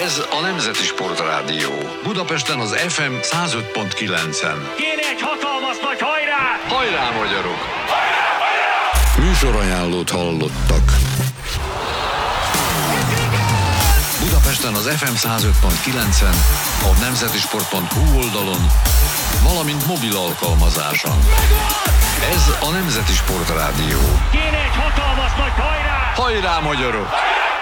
Ez a Nemzeti Sportrádió. Budapesten az FM 105.9-en. Kéne egy hatalmas nagy hajrá! Hajrá, magyarok! Hajrá, hajrá! Műsorajánlót hallottak. Budapesten az FM 105.9-en, a nemzetisport.hu oldalon, valamint mobil alkalmazáson. Ez a Nemzeti Sportrádió. Kéne egy hatalmas nagy hajrá! Hajrá, magyarok! Hajrá!